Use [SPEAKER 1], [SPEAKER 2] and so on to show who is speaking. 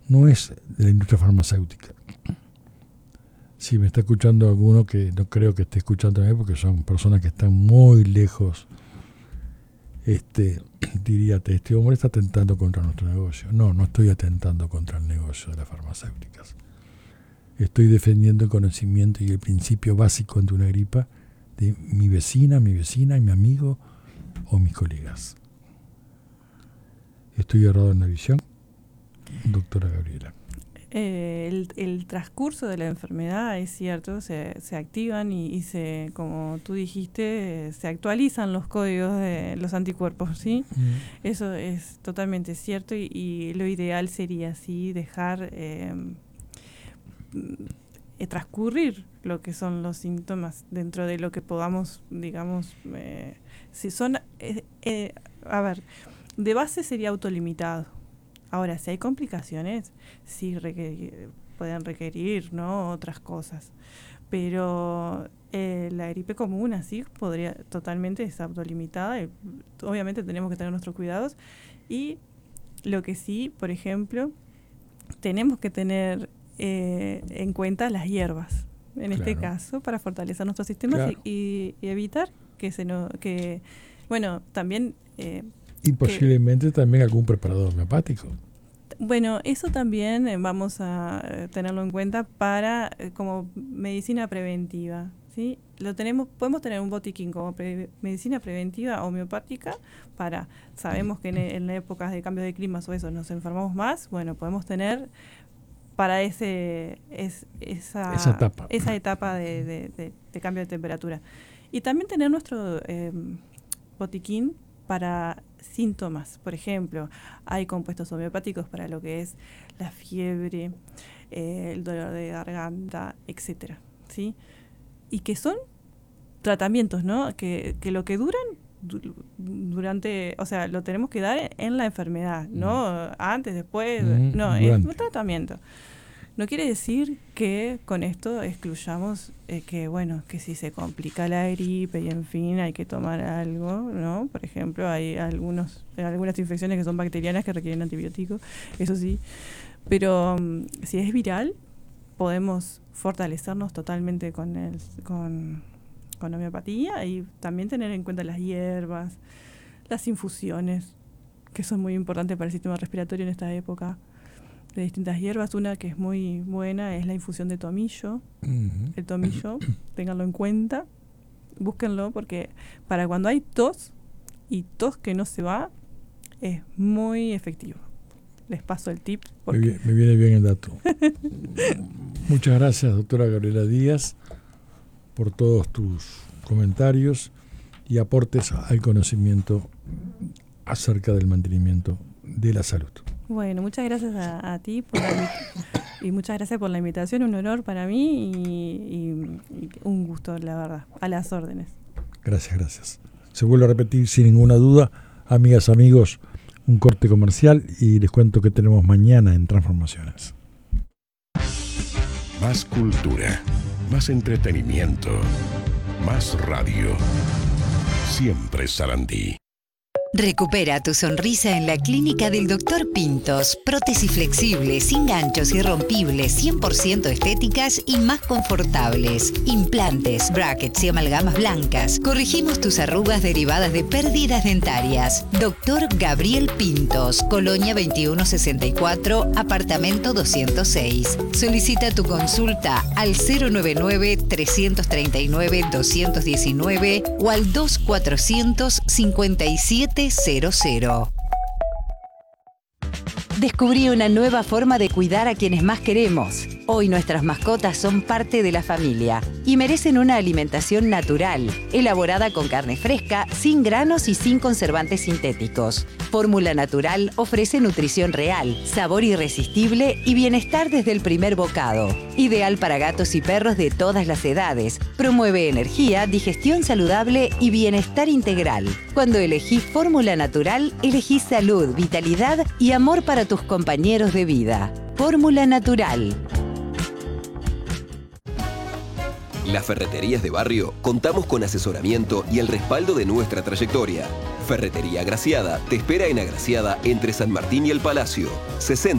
[SPEAKER 1] no es de la industria farmacéutica. Si me está escuchando alguno, que no creo que esté escuchando también, porque son personas que están muy lejos, diría, este hombre está atentando contra nuestro negocio. No, no estoy atentando contra el negocio de las farmacéuticas. Estoy defendiendo el conocimiento y el principio básico ante una gripa de mi vecina, y mi amigo o mis colegas. ¿Estoy errado en la visión, doctora Gabriela?
[SPEAKER 2] El transcurso de la enfermedad, es cierto, se activan y se, como tú dijiste, se actualizan los códigos de los anticuerpos, ¿sí? Eso es totalmente cierto y lo ideal sería así dejar transcurrir lo que son los síntomas dentro de lo que podamos, digamos, si son, a ver, de base sería autolimitado. Ahora, si hay complicaciones, sí pueden requerir, ¿no?, otras cosas. Pero la gripe común, así, podría totalmente ser autolimitada. Obviamente tenemos que tener nuestros cuidados. Y lo que sí, por ejemplo, tenemos que tener en cuenta las hierbas, en este caso, para fortalecer nuestros sistemas y evitar que bueno, también...
[SPEAKER 1] y posiblemente también algún preparador homeopático.
[SPEAKER 2] Bueno, eso también vamos a tenerlo en cuenta para como medicina preventiva, ¿sí? Podemos tener un botiquín como medicina preventiva homeopática sabemos que en épocas de cambios de clima o eso nos enfermamos más, bueno, podemos tener para esa etapa de cambio de temperatura. Y también tener nuestro botiquín para síntomas. Por ejemplo, hay compuestos homeopáticos para lo que es la fiebre, el dolor de garganta, etcétera, ¿sí? Y que son tratamientos, ¿no?, que lo que duran durante, o sea, lo tenemos que dar en la enfermedad, no antes, después, no, es un tratamiento. No quiere decir que con esto excluyamos que si se complica la gripe y en fin hay que tomar algo, ¿no? Por ejemplo, hay algunas infecciones que son bacterianas que requieren antibióticos, eso sí. Pero si es viral, podemos fortalecernos totalmente con homeopatía y también tener en cuenta las hierbas, las infusiones, que son muy importantes para el sistema respiratorio en esta época. De distintas hierbas, una que es muy buena es la infusión de tomillo. El tomillo, ténganlo en cuenta, búsquenlo, porque para cuando hay tos y tos que no se va, es muy efectivo. Les paso el tip.
[SPEAKER 1] Me viene bien el dato. Muchas gracias, doctora Gabriela Díaz, por todos tus comentarios y aportes al conocimiento acerca del mantenimiento de la salud.
[SPEAKER 2] Bueno, muchas gracias a ti y muchas gracias por la invitación, un honor para mí y un gusto, la verdad, a las órdenes.
[SPEAKER 1] Gracias. Se vuelve a repetir sin ninguna duda, amigas, amigos, un corte comercial y les cuento que tenemos mañana en Transformaciones.
[SPEAKER 3] Más cultura, más entretenimiento, más radio. Siempre Sarandí.
[SPEAKER 4] Recupera tu sonrisa en la clínica del Dr. Pintos. Prótesis flexibles, sin ganchos, irrompibles, 100% estéticas y más confortables. Implantes, brackets y amalgamas blancas. Corregimos tus arrugas derivadas de pérdidas dentarias. Dr. Gabriel Pintos, Colonia 2164, apartamento 206. Solicita tu consulta al 099-339-219 o al 2400-5700. Descubrí una nueva forma de cuidar a quienes más queremos. Hoy nuestras mascotas son parte de la familia y merecen una alimentación natural, elaborada con carne fresca, sin granos y sin conservantes sintéticos. Fórmula Natural ofrece nutrición real, sabor irresistible y bienestar desde el primer bocado. Ideal para gatos y perros de todas las edades. Promueve energía, digestión saludable y bienestar integral. Cuando elegís Fórmula Natural, elegís salud, vitalidad y amor para tus compañeros de vida. Fórmula Natural.
[SPEAKER 5] Las ferreterías de barrio contamos con asesoramiento y el respaldo de nuestra trayectoria. Ferretería Agraciada te espera en Agraciada entre San Martín y el Palacio. 60